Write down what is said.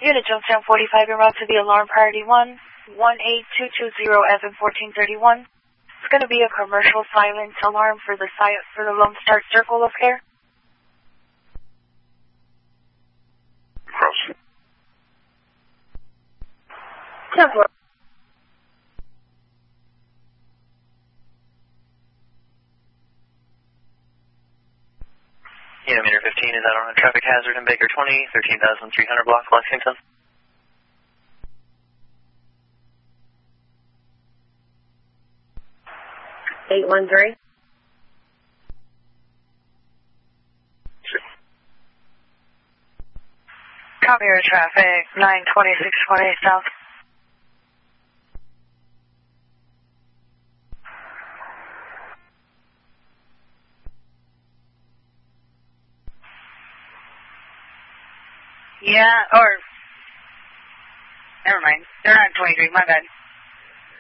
Unit Jonestown 45 en route to the alarm priority 18220 Evan 1431. It's going to be a commercial silence alarm for the Lone Star Circle of Care. Cross. 10-4. Unit meter 15 is out on a traffic hazard in Baker 20, 13,300 block, Lexington. Eight 1-3. Copy your traffic, 92628 south. Yeah, or, never mind, they're not 23, my bad.